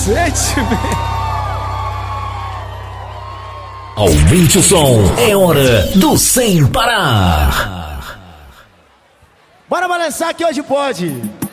cacete, velho. Aumente o som, é hora do Sem Parar. Bora balançar que hoje pode.